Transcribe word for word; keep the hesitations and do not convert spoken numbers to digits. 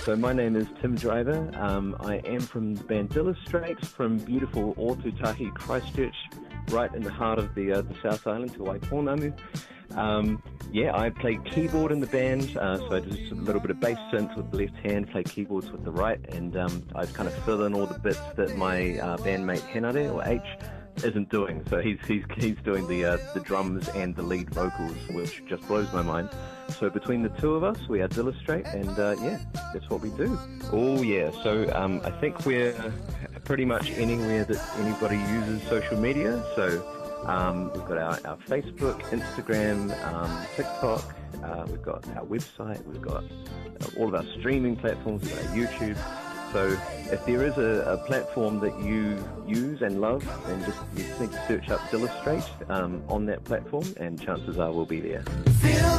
So my name is Tim Driver. Um, I am from the band Dillustrate from beautiful Ōtautahi, Christchurch, right in the heart of the, uh, the South Island, to Waiponamu. Um, yeah, I play keyboard in the band, uh, so I do a little bit of bass synth with the left hand, play keyboards with the right, and um, I kind of fill in all the bits that my uh, bandmate Henare, or H, isn't doing. So he's he's he's doing the uh, the drums and the lead vocals, which just blows my mind. So between the two of us, we are Dillustrate, and uh, yeah, that's what we do. Oh yeah, so um, I think we're pretty much anywhere that anybody uses social media. So um, we've got our, our Facebook, Instagram, um, TikTok. Uh, we've got our website. We've got uh, all of our streaming platforms. We've got our YouTube. So if there is a, a platform that you use and love, then just you just need to search up Dillustrate um, on that platform, and chances are we'll be there.